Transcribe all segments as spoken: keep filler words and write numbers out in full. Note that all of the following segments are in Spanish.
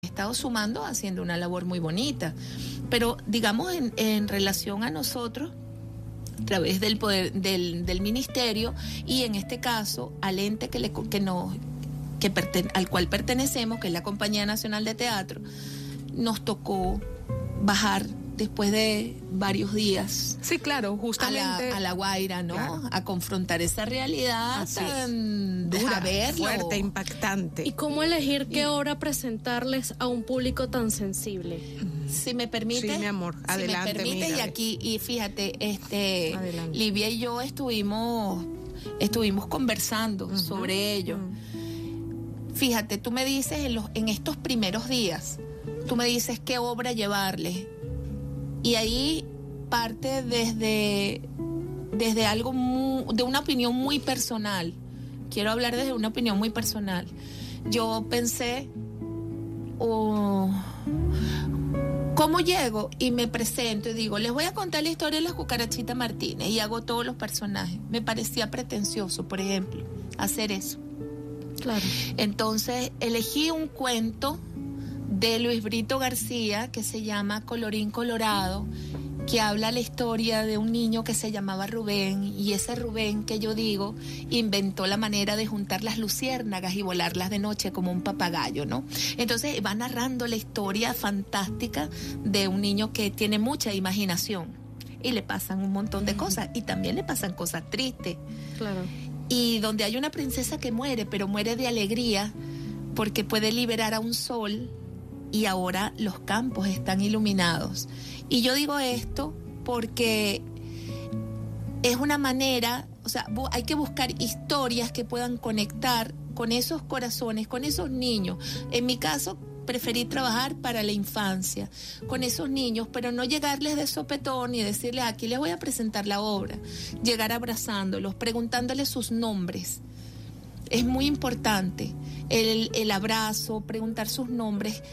estado sumando haciendo una labor muy bonita. Pero digamos en, en relación a nosotros, a través del poder del, del ministerio y en este caso al ente que, le, que nos, que perten, al cual pertenecemos, que es la Compañía Nacional de Teatro, nos tocó bajar después de varios días. Sí, claro, justamente. A la, a la Guaira, ¿no? Claro. A confrontar esa realidad Así tan dura, verlo. fuerte, impactante. ¿Y cómo elegir qué obra presentarles a un público tan sensible? Si me permite. Sí, mi amor, adelante. Si me permite, mira, y aquí, y fíjate, este, adelante. Livia y yo estuvimos, estuvimos conversando uh-huh, sobre ello. Uh-huh. Fíjate, tú me dices en, los, en estos primeros días, tú me dices qué obra llevarles. Y ahí parte desde, desde algo muy, de una opinión muy personal. Quiero hablar desde una opinión muy personal. Yo pensé, oh, ¿cómo llego? Y me presento y digo, les voy a contar la historia de la Cucarachita Martínez y hago todos los personajes. Me parecía pretencioso, por ejemplo, hacer eso. Claro. Entonces elegí un cuento de Luis Brito García, que se llama Colorín Colorado, que habla la historia de un niño que se llamaba Rubén, y ese Rubén que yo digo inventó la manera de juntar las luciérnagas y volarlas de noche como un papagayo, ¿no? Entonces va narrando la historia fantástica de un niño que tiene mucha imaginación y le pasan un montón de cosas, y también le pasan cosas tristes. Claro. Y donde hay una princesa que muere, pero muere de alegría porque puede liberar a un sol, y ahora los campos están iluminados. Y yo digo esto porque es una manera, o sea, hay que buscar historias que puedan conectar con esos corazones, con esos niños. En mi caso, preferí trabajar para la infancia, con esos niños, pero no llegarles de sopetón y decirles, aquí les voy a presentar la obra. Llegar abrazándolos, preguntándoles sus nombres. Es muy importante el, el abrazo, preguntar sus nombres,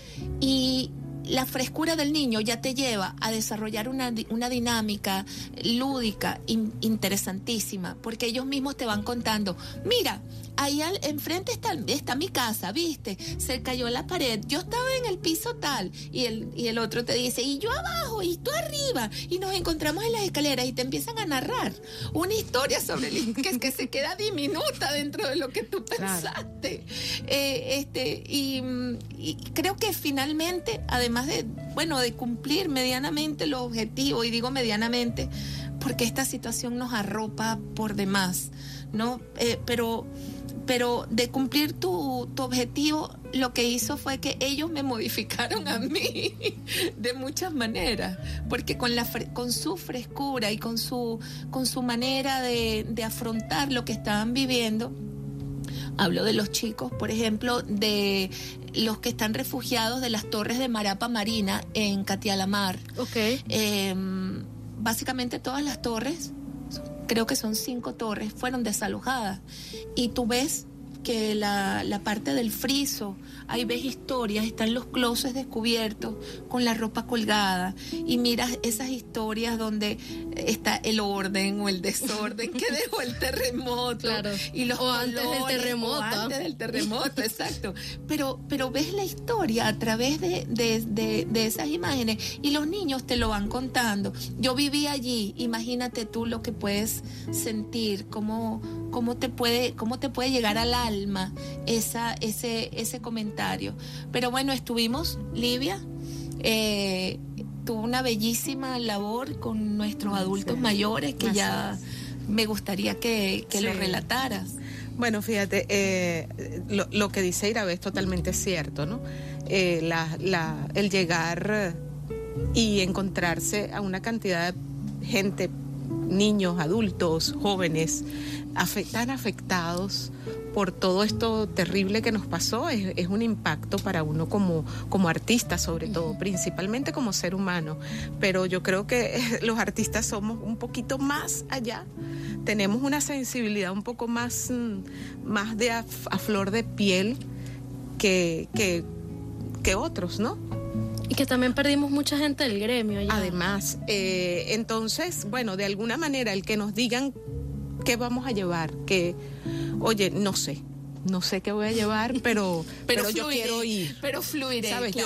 y la frescura del niño ya te lleva a desarrollar una, una dinámica lúdica in, interesantísima, porque ellos mismos te van contando, mira, ahí al, enfrente está, está mi casa, ¿viste? Se cayó la pared, yo estaba en el piso tal, y el, y el otro te dice, y yo abajo, y tú arriba, y nos encontramos en las escaleras, y te empiezan a narrar una historia sobre el, que, que se queda diminuta dentro de lo que tú pensaste. Claro. Eh, este, y, y creo que finalmente, además de, bueno, de cumplir medianamente los objetivos, y digo medianamente, porque esta situación nos arropa por demás, ¿no? Eh, pero... pero de cumplir tu, tu objetivo, lo que hizo fue que ellos me modificaron a mí de muchas maneras, porque con, la, con su frescura y con su, con su manera de, de afrontar lo que estaban viviendo. Hablo de los chicos, por ejemplo, de los que están refugiados de las torres de Marapa Marina en Catialamar. Okay. Eh, básicamente todas las torres, creo que son cinco torres, fueron desalojadas. Y tú ves que la, la parte del friso, ahí ves historias, están los closets descubiertos con la ropa colgada, y miras esas historias donde está el orden o el desorden que dejó el terremoto. Claro. Y los o colores, antes del terremoto. O antes del terremoto, exacto. Pero, pero ves la historia a través de, de, de, de esas imágenes, y los niños te lo van contando. Yo viví allí, imagínate tú lo que puedes sentir, cómo, cómo te puede, cómo te puede llegar al alma esa, ese, ese comentario. Pero bueno, estuvimos, Livia, eh, tuvo una bellísima labor con nuestros adultos sí. mayores, que Así ya es. me gustaría que, que sí. lo relataras. Bueno, fíjate, eh, lo, lo que dice Irabe es totalmente cierto, ¿no? Eh, la, la, el llegar y encontrarse a una cantidad de gente, niños, adultos, jóvenes, afect, tan afectados por todo esto terrible que nos pasó, es, es un impacto para uno como, como artista, sobre todo, principalmente como ser humano. Pero yo creo que los artistas somos un poquito más allá, tenemos una sensibilidad un poco más, más de a, a flor de piel que, que, que otros, ¿no? Y que también perdimos mucha gente del gremio ya. Además, eh, entonces, bueno, de alguna manera el que nos digan qué vamos a llevar, que, oye, no sé, no sé qué voy a llevar, pero, pero, pero yo quiero ir. Pero fluiré, ¿sabes? Claro.